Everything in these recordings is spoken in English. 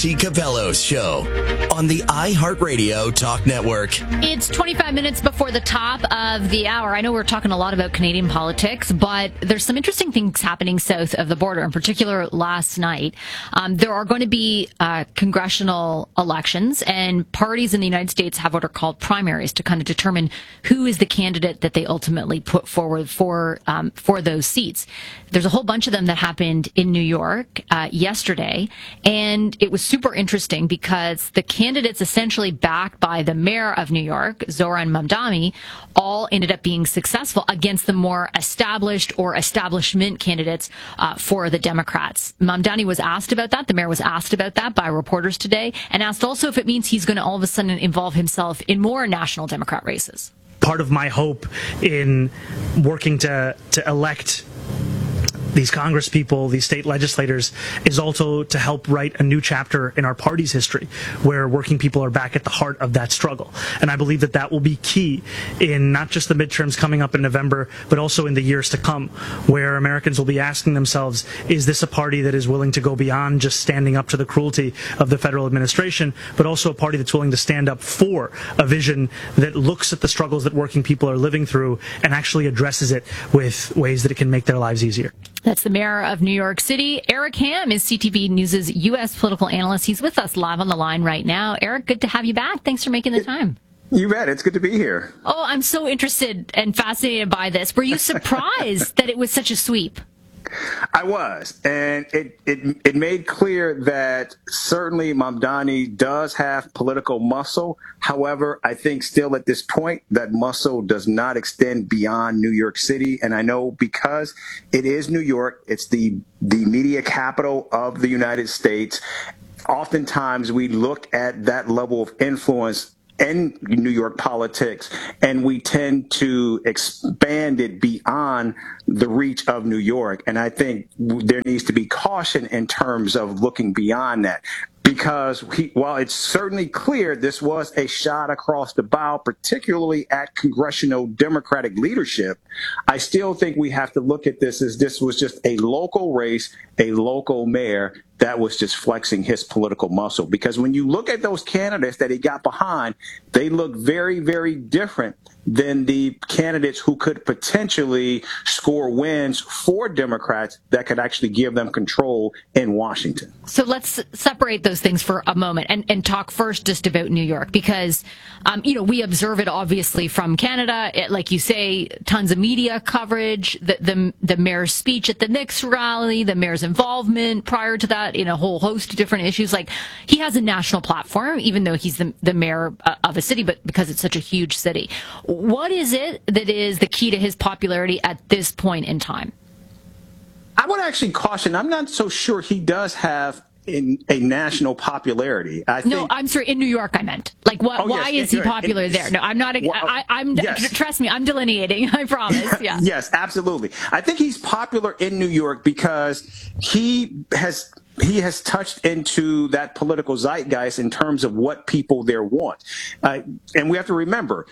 Jesse Capello's show on the iHeartRadio Talk Network. It's 25 minutes before the top of the hour. I know we're talking a lot about Canadian politics, but there's some interesting things happening south of the border. In particular, last night, there are going to be congressional elections, and parties in the United States have what are called primaries to kind of determine who is the candidate that they ultimately put forward for those seats. There's a whole bunch of them that happened in New York yesterday, and it was super interesting because the candidates essentially backed by the mayor of New York, Zoran Mamdani, all ended up being successful against the more established or establishment candidates for the Democrats. Mamdani was asked about that. The mayor was asked about that by reporters today, and asked also if it means he's going to all of a sudden involve himself in more national Democrat races. Part of my hope in working to elect these Congress people, these state legislators, is also to help write a new chapter in our party's history where working people are back at the heart of that struggle. And I believe that will be key in not just the midterms coming up in November, but also in the years to come, where Americans will be asking themselves, is this a party that is willing to go beyond just standing up to the cruelty of the federal administration, but also a party that's willing to stand up for a vision that looks at the struggles that working people are living through and actually addresses it with ways that it can make their lives easier. That's the mayor of New York City. Eric Ham is CTV News' U.S. political analyst. He's with us live on the line right now. Eric, good to have you back. Thanks for making the time. You bet. It's good to be here. Oh, I'm so interested and fascinated by this. Were you surprised that it was such a sweep? I was, and it made clear that certainly Mamdani does have political muscle. However, I think still at this point that muscle does not extend beyond New York City. And I know because it is New York, it's the media capital of the United States. Oftentimes we look at that level of influence in New York politics, and we tend to expand it beyond the reach of New York. And I think there needs to be caution in terms of looking beyond that. Because while it's certainly clear this was a shot across the bow, particularly at congressional Democratic leadership, I still think we have to look at this as this was just a local race, a local mayor that was just flexing his political muscle. Because when you look at those candidates that he got behind, they look very, very different than the candidates who could potentially score wins for Democrats that could actually give them control in Washington. So let's separate those things for a moment and talk first just about New York, because, we observe it obviously from Canada. Like you say, tons of media coverage, the mayor's speech at the Knicks rally, the mayor's involvement prior to that in a whole host of different issues. Like, he has a national platform, even though he's the mayor of a city, but because it's such a huge city. What is it that is the key to his popularity at this point in time? I would actually caution, I'm not so sure he does have a national popularity. No, I'm sorry, in New York I meant. Like, why is he popular there? No, I'm not. Yes. Trust me, I'm delineating, I promise. Yeah. Yes, absolutely. I think he's popular in New York because he has touched into that political zeitgeist in terms of what people there want. And we have to remember,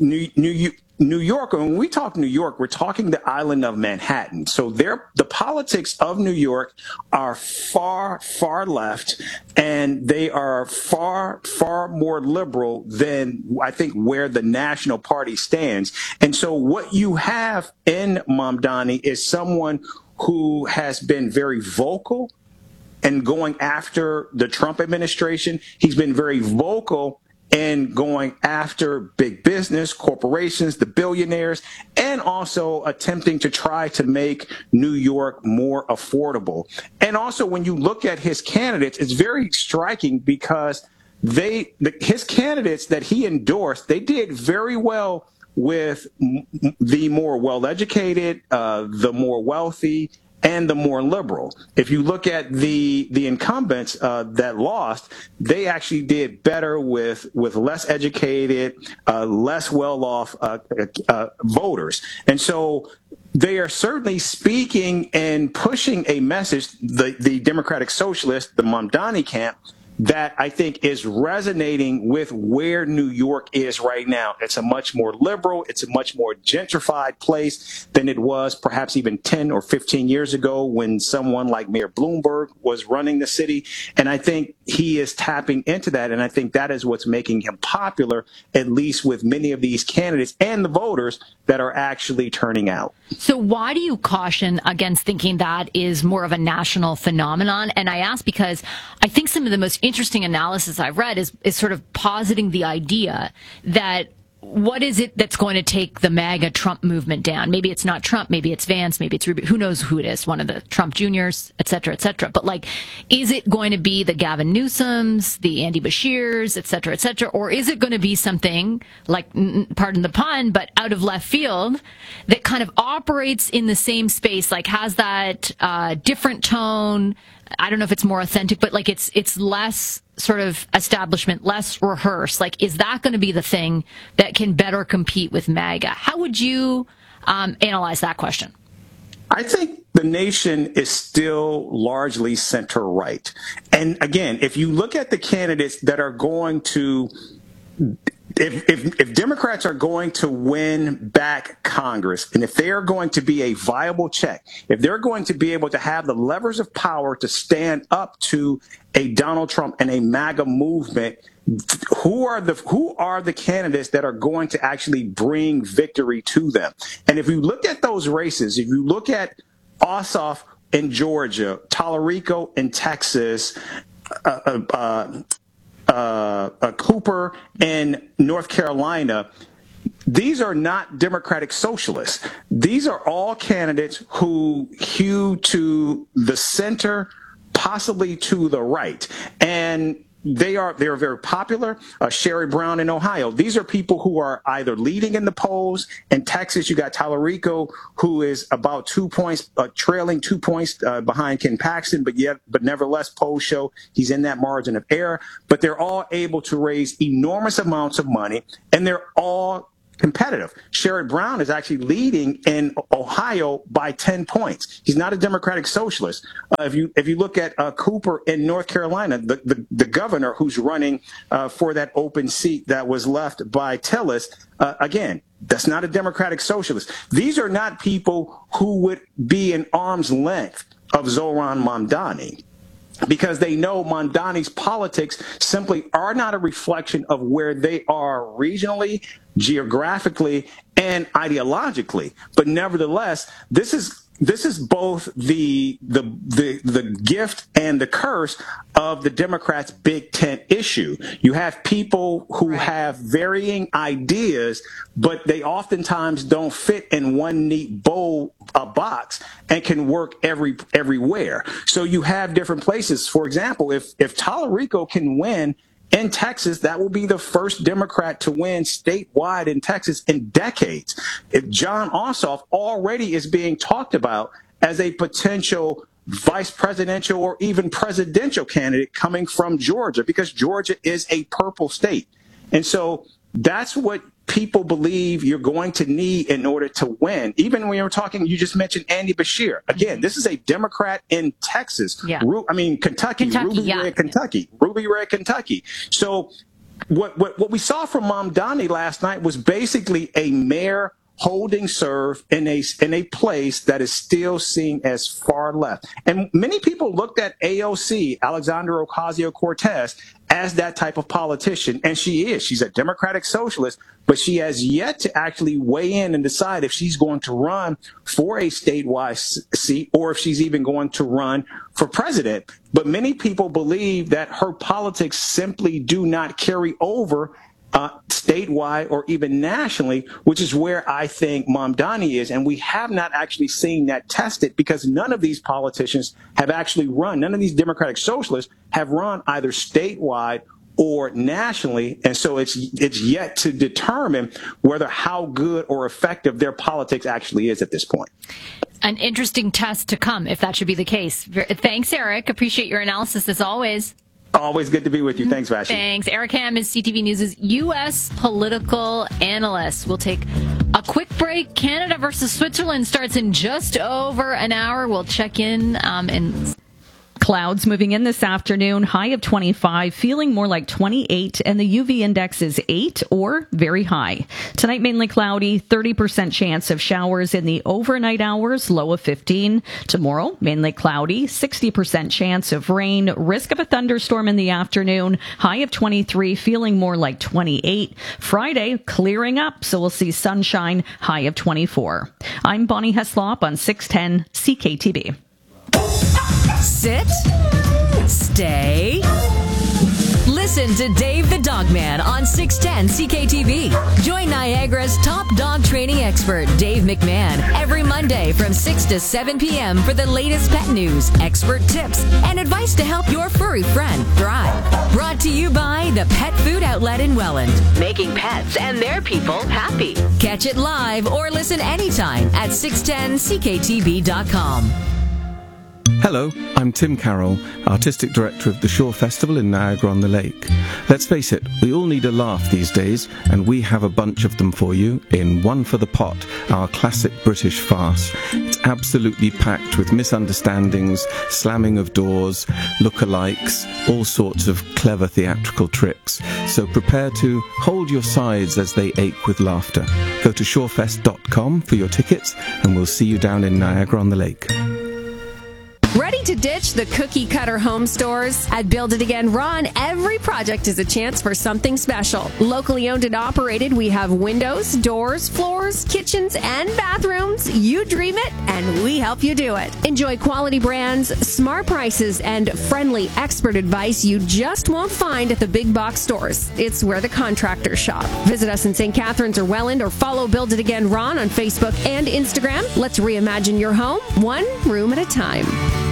New York, when we talk New York, we're talking the island of Manhattan. So the politics of New York are far, far left, and they are far, far more liberal than I think where the national party stands. And so what you have in Mamdani is someone who has been very vocal and going after the Trump administration. He's been very vocal in going after big business, corporations, the billionaires, and also attempting to try to make New York more affordable. And also, when you look at his candidates, it's very striking because his candidates that he endorsed, they did very well with the more well-educated, the more wealthy, and the more liberal. If you look at the incumbents that lost, they actually did better with less educated, less well-off voters. And so they are certainly speaking and pushing a message, the Democratic Socialists, the Mamdani camp, that I think is resonating with where New York is right now. It's a much more liberal, it's a much more gentrified place than than it was perhaps even 10 or 15 years ago when someone like Mayor Bloomberg was running the city. And I think he is tapping into that. And I think that is what's making him popular, at least with many of these candidates and the voters that are actually turning out. So why do you caution against thinking that is more of a national phenomenon? And I ask because I think some of the most interesting analysis I've read is sort of positing the idea that what is it that's going to take the MAGA Trump movement down? Maybe it's not Trump, maybe it's Vance, maybe it's Rubio, who knows who it is, one of the Trump Juniors, et cetera, et cetera. But like, is it going to be the Gavin Newsoms, the Andy Bashirs, et cetera, or is it going to be something like, pardon the pun, but out of left field that kind of operates in the same space, like has that different tone? I don't know if it's more authentic, but like it's less sort of establishment, less rehearsed. Like, is that going to be the thing that can better compete with MAGA? How would you analyze that question? I think the nation is still largely center right. And again, if you look at the candidates that are going to if Democrats are going to win back Congress, and if they are going to be a viable check, if they're going to be able to have the levers of power to stand up to a Donald Trump and a MAGA movement, who are the candidates that are going to actually bring victory to them? And if you look at those races, if you look at Ossoff in Georgia, Tallarico in Texas, Cooper in North Carolina, these are not Democratic socialists. These are all candidates who hew to the center, possibly to the right. And they are very popular. Sherrod Brown in Ohio. These are people who are either leading in the polls. In Texas, you got Tallarico, who is about 2 points, trailing 2 points behind Ken Paxton, but nevertheless, polls show he's in that margin of error. But they're all able to raise enormous amounts of money, and they're all competitive. Sherrod Brown is actually leading in Ohio by 10 points. He's not a Democratic socialist. If you look at Cooper in North Carolina, the governor who's running for that open seat that was left by Tillis, again, that's not a Democratic socialist. These are not people who would be an arm's length of Zohran Mamdani, because they know Mamdani's politics simply are not a reflection of where they are regionally, geographically, and ideologically. But nevertheless, this is both the gift and the curse of the Democrats' big tent issue. You have people who have varying ideas, but they oftentimes don't fit in one neat box and can work everywhere. So you have different places. For example, if Tallarico can win in Texas, that will be the first Democrat to win statewide in Texas in decades. If Jon Ossoff already is being talked about as a potential vice presidential or even presidential candidate coming from Georgia, because Georgia is a purple state. And so that's what people believe you're going to need in order to win. Even when you were talking, you just mentioned Andy Bashir. Again, this is a Democrat in Texas. Yeah. Kentucky, Ruby Red, Kentucky. So what we saw from Mamdani last night was basically a mayor holding serve in a place that is still seen as far left. And many people looked at AOC, Alexandria Ocasio-Cortez, as that type of politician. And she is. She's a Democratic socialist, but she has yet to actually weigh in and decide if she's going to run for a statewide seat or if she's even going to run for president. But many people believe that her politics simply do not carry over statewide or even nationally, which is where I think Mamdani is. And we have not actually seen that tested because none of these politicians have actually run. None of these Democratic socialists have run either statewide or nationally. And so it's yet to determine how good or effective their politics actually is at this point. An interesting test to come, if that should be the case. Thanks, Eric. Appreciate your analysis as always. Always good to be with you. Thanks, Vashi. Thanks. Eric Ham is CTV News' U.S. political analyst. We'll take a quick break. Canada versus Switzerland starts in just over an hour. We'll check in and Clouds moving in this afternoon, high of 25, feeling more like 28, and the UV index is 8 or very high. Tonight, mainly cloudy, 30% chance of showers in the overnight hours, low of 15. Tomorrow, mainly cloudy, 60% chance of rain, risk of a thunderstorm in the afternoon, high of 23, feeling more like 28. Friday, clearing up, so we'll see sunshine, high of 24. I'm Bonnie Heslop on 610 CKTB. Sit. Stay. Listen to Dave the Dog Man on 610 CKTV. Join Niagara's top dog training expert, Dave McMahon, every Monday from 6 to 7 p.m. for the latest pet news, expert tips, and advice to help your furry friend thrive. Brought to you by the Pet Food Outlet in Welland, making pets and their people happy. Catch it live or listen anytime at 610ckTV.com. Hello, I'm Tim Carroll, Artistic Director of the Shore Festival in Niagara-on-the-Lake. Let's face it, we all need a laugh these days, and we have a bunch of them for you in One for the Pot, our classic British farce. It's absolutely packed with misunderstandings, slamming of doors, lookalikes, all sorts of clever theatrical tricks. So prepare to hold your sides as they ache with laughter. Go to shorefest.com for your tickets, and we'll see you down in Niagara-on-the-Lake. Ready to ditch the cookie-cutter home stores? At Build It Again Ron, every project is a chance for something special. Locally owned and operated, we have windows, doors, floors, kitchens, and bathrooms. You dream it, and we help you do it. Enjoy quality brands, smart prices, and friendly expert advice you just won't find at the big box stores. It's where the contractors shop. Visit us in St. Catharines or Welland, or follow Build It Again Ron on Facebook and Instagram. Let's reimagine your home, one room at a time.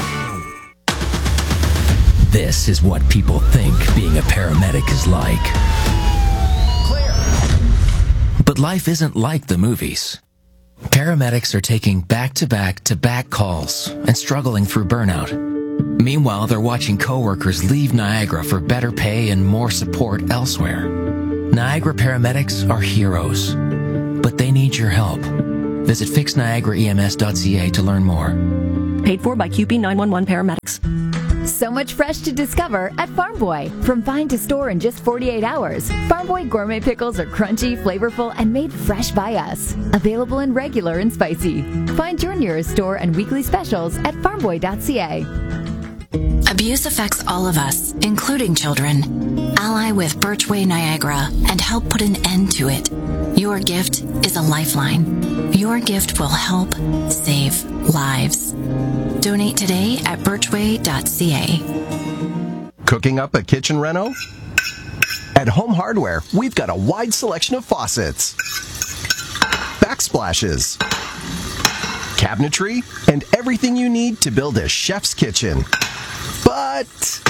This is what people think being a paramedic is like. Clear. But life isn't like the movies. Paramedics are taking back-to-back-to-back calls and struggling through burnout. Meanwhile, they're watching coworkers leave Niagara for better pay and more support elsewhere. Niagara paramedics are heroes, but they need your help. Visit fixniagaraems.ca to learn more. Paid for by QP 911 Paramedics. So much fresh to discover at Farm Boy. From find to store in just 48 hours, Farm Boy gourmet pickles are crunchy, flavorful, and made fresh by us. Available in regular and spicy. Find your nearest store and weekly specials at farmboy.ca. Abuse affects all of us, including children. Ally with Birchway Niagara and help put an end to it. Your gift is a lifeline. Your gift will help save lives. Donate today at birchway.ca. Cooking up a kitchen reno? At Home Hardware, we've got a wide selection of faucets, backsplashes, cabinetry, and everything you need to build a chef's kitchen. But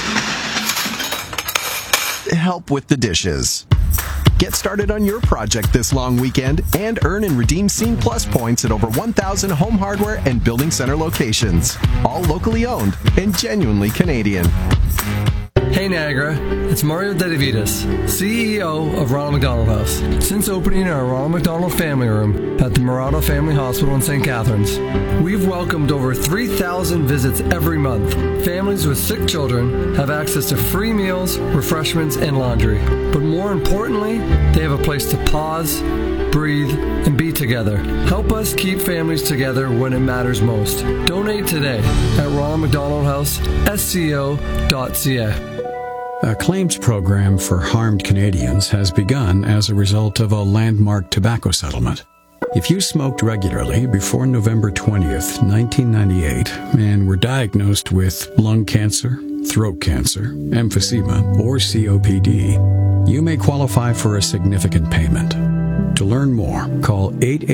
help with the dishes. Get started on your project this long weekend and earn and redeem Scene Plus points at over 1,000 Home Hardware and Building Center locations. All locally owned and genuinely Canadian. Hey Niagara, it's Mario Dedivitas, CEO of Ronald McDonald House. Since opening our Ronald McDonald Family Room at the Murado Family Hospital in St. Catharines, we've welcomed over 3,000 visits every month. Families with sick children have access to free meals, refreshments, and laundry. But more importantly, they have a place to pause, breathe, and be together. Help us keep families together when it matters most. Donate today at Ronald McDonald House, SCO.ca. A claims program for harmed Canadians has begun as a result of a landmark tobacco settlement. If you smoked regularly before November 20th, 1998, and were diagnosed with lung cancer, throat cancer, emphysema, or COPD, you may qualify for a significant payment. To learn more, call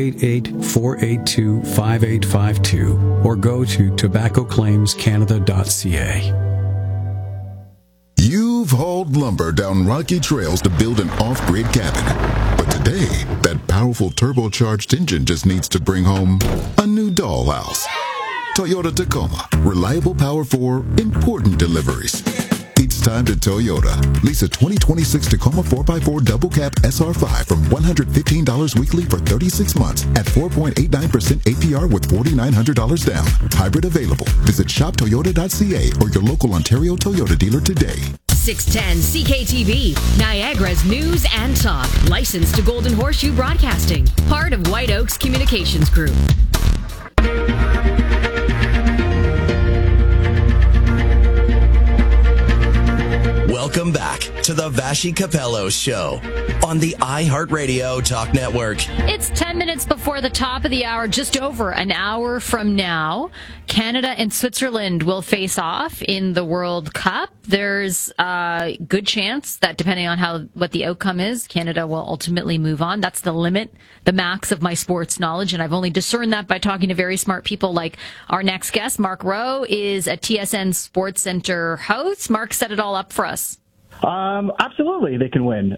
888-482-5852 or go to tobaccoclaimscanada.ca. You've hauled lumber down rocky trails to build an off-grid cabin. But today, that powerful turbocharged engine just needs to bring home a new dollhouse. Toyota Tacoma. Reliable power for important deliveries. It's time to Toyota. Lease a 2026 Tacoma 4x4 double cab SR5 from $115 weekly for 36 months at 4.89% APR with $4,900 down. Hybrid available. Visit shoptoyota.ca or your local Ontario Toyota dealer today. 610 CKTV, Niagara's news and talk. Licensed to Golden Horseshoe Broadcasting. Part of White Oaks Communications Group. Welcome back to the Vashi Capello Show on the iHeartRadio Talk Network. It's 10 minutes before the top of the hour, just over an hour from now. Canada and Switzerland will face off in the World Cup. There's a good chance that depending on what the outcome is, Canada will ultimately move on. That's the limit, the max of my sports knowledge, and I've only discerned that by talking to very smart people like our next guest. Mark Rowe is a TSN Sports Center host. Mark set it all up for us. Absolutely, they can win.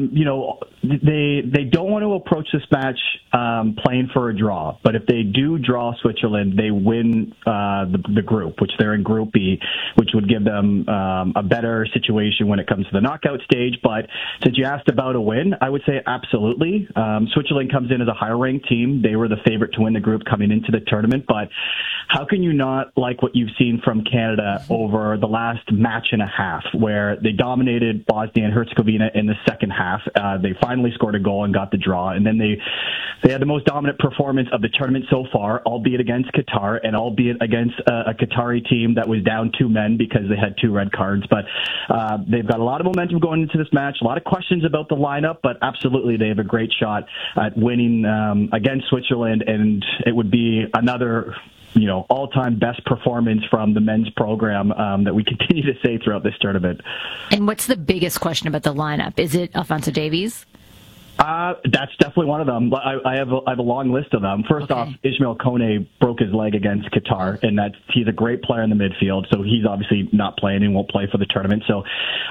They don't want to approach this match playing for a draw, but if they do draw Switzerland, they win the group, which they're in Group B, which would give them a better situation when it comes to the knockout stage. But since you asked about a win, I would say absolutely. Switzerland comes in as a higher-ranked team. They were the favorite to win the group coming into the tournament, but how can you not like what you've seen from Canada over the last match and a half, where they dominated Bosnia and Herzegovina in the second half? They finally scored a goal and got the draw, and then they had the most dominant performance of the tournament so far, albeit against Qatar and albeit against a Qatari team that was down 2 men because they had 2 red cards. But they've got a lot of momentum going into this match, a lot of questions about the lineup, but absolutely they have a great shot at winning against Switzerland, and it would be another all-time best performance from the men's program that we continue to say throughout this tournament. And what's the biggest question about the lineup? Is it Alphonso Davies? That's definitely one of them. I have a long list of them. First off, Ismail Kone broke his leg against Qatar, and he's a great player in the midfield, so he's obviously not playing and won't play for the tournament. So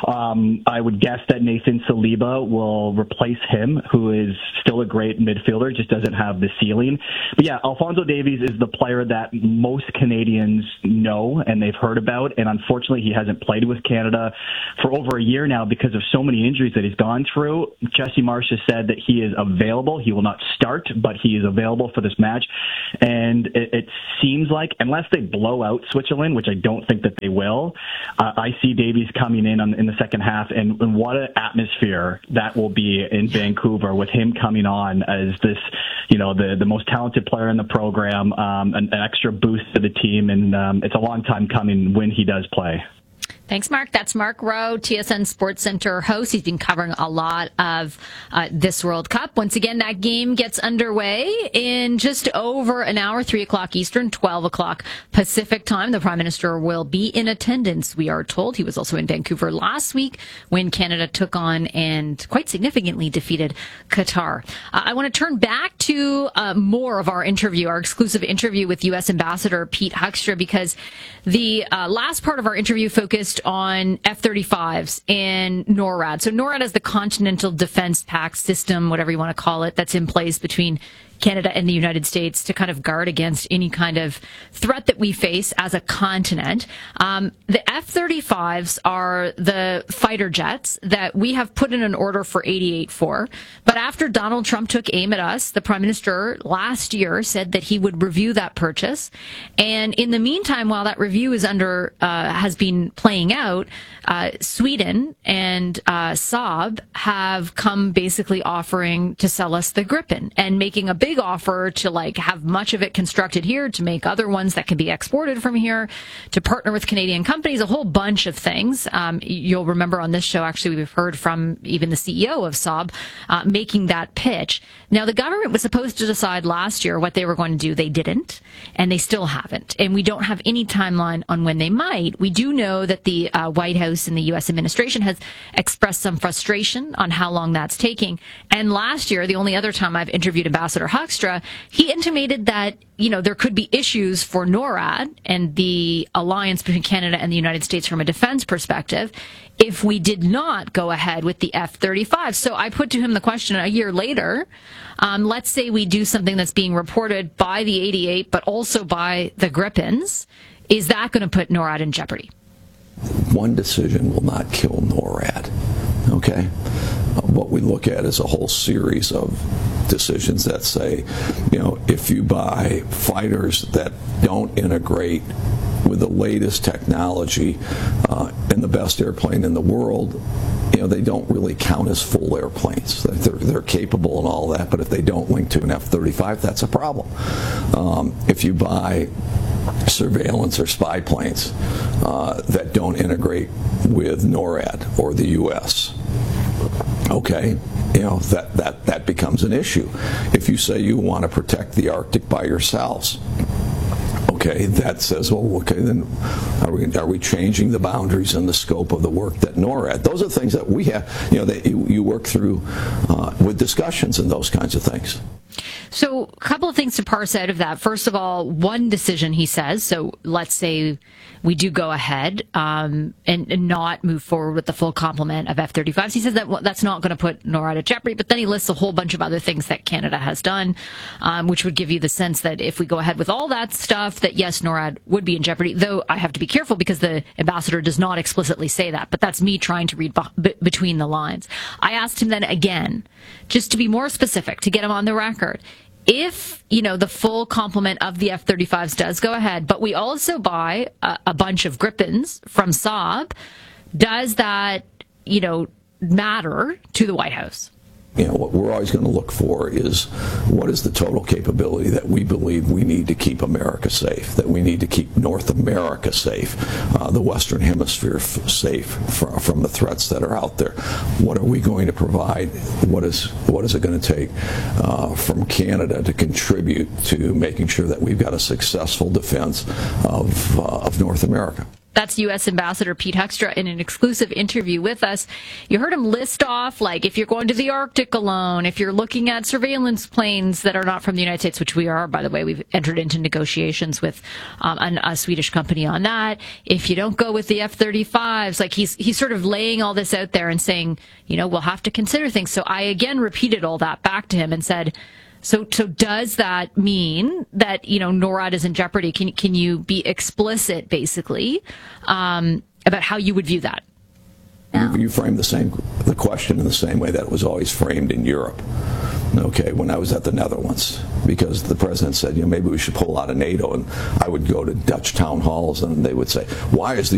I would guess that Nathan Saliba will replace him, who is still a great midfielder, just doesn't have the ceiling. But yeah, Alphonso Davies is the player that most Canadians know and they've heard about, and unfortunately he hasn't played with Canada for over a year now because of so many injuries that he's gone through. Jesse Marsh has said that he is available. He will not start, but he is available for this match. And it seems like, unless they blow out Switzerland, which I don't think that they will, I see Davies coming in the second half. And what an atmosphere that will be in Vancouver with him coming on as this, the most talented player in the program, an extra boost to the team. And it's a long time coming when he does play. Thanks, Mark. That's Mark Rowe, TSN Sports Center host. He's been covering a lot of this World Cup. Once again, that game gets underway in just over an hour, 3 o'clock Eastern, 12 o'clock Pacific time. The Prime Minister will be in attendance, we are told. He was also in Vancouver last week when Canada took on and quite significantly defeated Qatar. I want to turn back to more of our interview, our exclusive interview with U.S. Ambassador Pete Hoekstra, because the last part of our interview focused on F-35s and NORAD. So NORAD is the Continental Defense Pact system, whatever you want to call it, that's in place between Canada and the United States to kind of guard against any kind of threat that we face as a continent. The F-35s are the fighter jets that we have put in an order for 88 for. But after Donald Trump took aim at us, the Prime Minister last year said that he would review that purchase. And in the meantime, while that review is has been playing out, Sweden and Saab have come basically offering to sell us the Gripen and making a big offer to have much of it constructed here, to make other ones that can be exported from here, to partner with Canadian companies, a whole bunch of things. You'll remember on this show, actually, we've heard from even the CEO of Saab making that pitch. Now, the government was supposed to decide last year what they were going to do. They didn't, and they still haven't. And we don't have any timeline on when they might. We do know that the White House and the U.S. administration has expressed some frustration on how long that's taking. And last year, the only other time I've interviewed Ambassador Hoekstra, he intimated that, there could be issues for NORAD and the alliance between Canada and the United States from a defense perspective if we did not go ahead with the F-35. So I put to him the question a year later, let's say we do something that's being reported by the 88, but also by the Gripens. Is that going to put NORAD in jeopardy? one decision will not kill NORAD. Okay? What we look at is a whole series of decisions that say, if you buy fighters that don't integrate with the latest technology and the best airplane in the world, they don't really count as full airplanes. They're capable and all that, but if they don't link to an F-35, that's a problem. If you buy surveillance or spy planes that don't integrate with NORAD or the U.S., okay, that becomes an issue. If you say you want to protect the Arctic by yourselves, okay, that says, then are we changing the boundaries and the scope of the work that NORAD? Those are things that we have, that you work through with discussions and those kinds of things. So a couple of things to parse out of that. First of all, one decision, he says, so let's say we do go ahead and not move forward with the full complement of F-35s. He says that that's not going to put NORAD at jeopardy, but then he lists a whole bunch of other things that Canada has done, which would give you the sense that if we go ahead with all that stuff, that yes, NORAD would be in jeopardy, though I have to be careful because the ambassador does not explicitly say that, but that's me trying to read between the lines. I asked him then again, just to be more specific, to get him on the record, if, the full complement of the F-35s does go ahead, but we also buy a bunch of Gripens from Saab, does that, matter to the White House? What we're always going to look for is what is the total capability that we believe we need to keep America safe, that we need to keep North America safe, the Western Hemisphere safe from the threats that are out there. What are we going to provide? What is it going to take from Canada to contribute to making sure that we've got a successful defense of North America? That's U.S. Ambassador Pete Hoekstra in an exclusive interview with us. You heard him list off, like, if you're going to the Arctic alone, if you're looking at surveillance planes that are not from the United States, which we are, by the way, we've entered into negotiations with a Swedish company on that. If you don't go with the F-35s, like he's sort of laying all this out there and saying, we'll have to consider things. So I again repeated all that back to him and said, So does that mean that, NORAD is in jeopardy? Can you be explicit, basically, about how you would view that? You framed the question in the same way that it was always framed in Europe. Okay, when I was at the Netherlands, because the president said, maybe we should pull out of NATO, and I would go to Dutch town halls and they would say, why is the